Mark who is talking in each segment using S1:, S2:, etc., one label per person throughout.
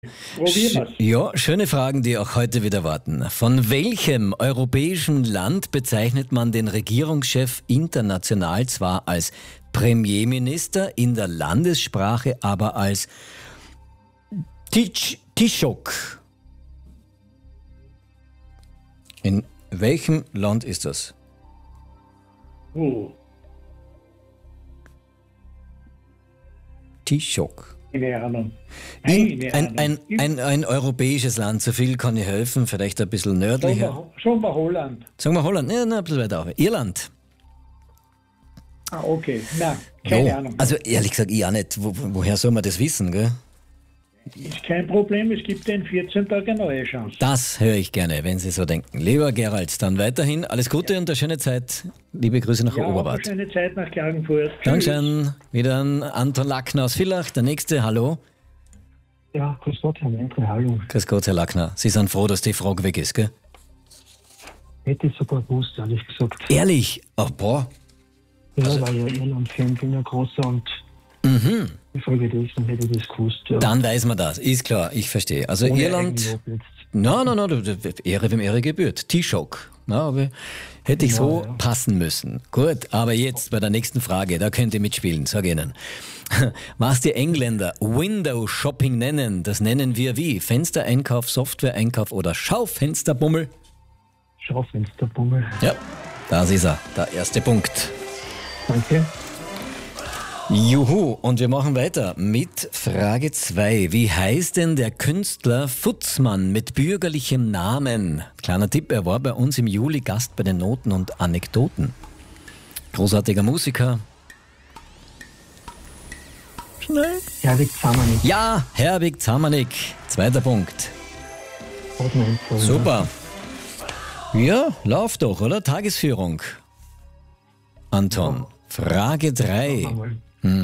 S1: Probieren wir's.
S2: Ja, schöne Fragen, die auch heute wieder warten. Von welchem europäischen Land bezeichnet man den Regierungschef international zwar als Premierminister, in der Landessprache aber als Taoiseach? In welchem Land ist das? Taoiseach.
S1: Keine Ahnung.
S2: Ein europäisches Land, so viel kann ich helfen, vielleicht ein bisschen nördlicher.
S1: Sagen wir Holland.
S2: Sagen wir Holland, ja, ein bisschen weiter auf. Irland.
S1: Ah, okay. Nein, keine
S2: Ja,
S1: Ahnung.
S2: also ehrlich gesagt, ich auch nicht. Woher soll man das wissen, gell?
S1: Ist kein Problem, es gibt in 14 Tagen eine neue Chance.
S2: Das höre ich gerne, wenn Sie so denken. Lieber Gerald, dann weiterhin alles Gute und eine schöne Zeit. Liebe Grüße nach
S1: Ja, auch eine
S2: Oberwart.
S1: schöne Zeit nach Klagenfurt. Tschüss.
S2: Dankeschön. Wieder an Anton Lackner aus Villach. Der nächste, hallo.
S3: Ja, grüß Gott, Herr Menke, hallo.
S2: Grüß Gott, Herr Lackner. Sie sind froh, dass die Frage weg ist, gell?
S3: Hätte ich sogar gewusst, ehrlich gesagt.
S2: Ehrlich? Oh, boah.
S3: Ja, weil ich ja Irland-Fan bin, ja großer und ich folge dessen hätte ich das gewusst. Ja.
S2: Dann weiß man das, ist klar, ich verstehe. Also
S3: Ohne
S2: Irland,
S3: Eigenlob jetzt.
S2: nein, Ehre wem Ehre gebührt. Taoiseach. Na, aber hätte ich so
S3: Ja.
S2: passen müssen. Gut, aber jetzt bei der nächsten Frage, da könnt ihr mitspielen, sag Ihnen. Was die Engländer Window Shopping nennen, das nennen wir wie? Fenstereinkauf, Softwareeinkauf oder Schaufensterbummel?
S3: Schaufensterbummel.
S2: Ja, das ist er, der erste Punkt.
S3: Danke.
S2: Juhu, und wir machen weiter mit Frage 2. Wie heißt denn der Künstler Futzmann mit bürgerlichem Namen? Kleiner Tipp, er war bei uns im Juli Gast bei den Noten und Anekdoten. Großartiger Musiker. Schnell.
S3: Herwig Zamanik.
S2: Ja, Herbig Zamanik. Zweiter Punkt.
S3: Hat mir empfohlen.
S2: Super. Ja, lauf doch, oder? Tagesführung. Anton, Frage 3.
S3: Mal.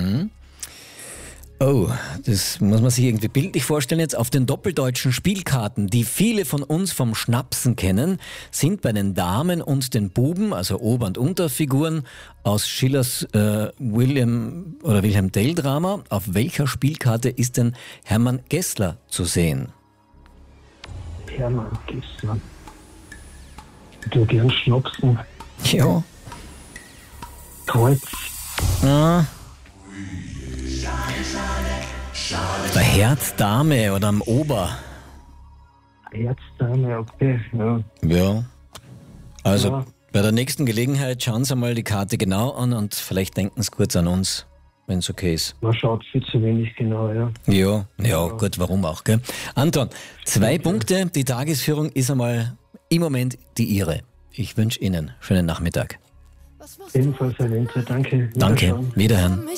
S2: Oh, das muss man sich irgendwie bildlich vorstellen jetzt. Auf den doppeldeutschen Spielkarten, die viele von uns vom Schnapsen kennen, sind bei den Damen und den Buben, also Ober- und Unterfiguren, aus Schillers Wilhelm Tell-Drama. Auf welcher Spielkarte ist denn Hermann Gessler zu sehen?
S3: Hermann Gessler. Ich tue gern Schnapsen.
S2: Ja.
S3: Kreuz.
S2: Ah. Der Herz-Dame oder am Ober.
S3: Herzdame, okay. Ja.
S2: Ja. Also
S3: Ja.
S2: bei der nächsten Gelegenheit schauen Sie mal die Karte genau an und vielleicht denken Sie kurz an uns, wenn es okay ist.
S3: Man schaut viel zu wenig genau, ja.
S2: Ja, gut, warum auch, gell? Anton, 2 Punkte, die Tagesführung ist einmal im Moment die Ihre. Ich wünsche Ihnen schönen Nachmittag.
S3: Ebenfalls, Herr Lenzer, danke.
S2: Danke,
S3: Wiederschauen.
S2: wiederhören.